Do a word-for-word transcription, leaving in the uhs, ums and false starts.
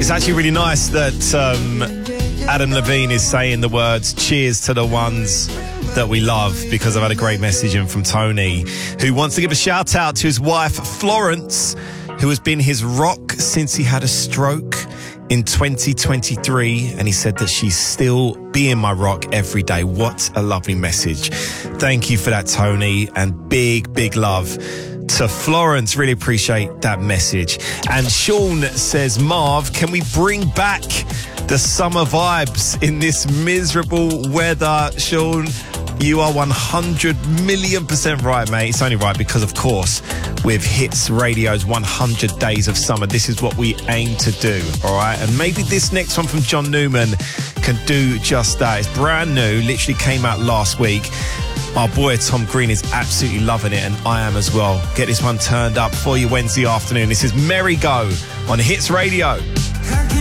It's actually really nice that um, Adam Levine is saying the words cheers to the ones that we love, because I've had a great message in from Tony, who wants to give a shout out to his wife Florence, who has been his rock since he had a stroke in twenty twenty-three, and he said that she's still being my rock every day. What a lovely message. Thank you for that, Tony, and big, big love to Florence. Really appreciate that message. And Sean says, Marv, can we bring back the summer vibes in this miserable weather? Sean, you are one hundred million percent right, mate. It's only right because, of course, with Hits Radio's one hundred Days of Summer, this is what we aim to do, all right? And maybe this next one from John Newman can do just that. It's brand new, literally came out last week. Our boy Tom Green is absolutely loving it, and I am as well. Get this one turned up for you Wednesday afternoon. This is Merry Go on Hits Radio.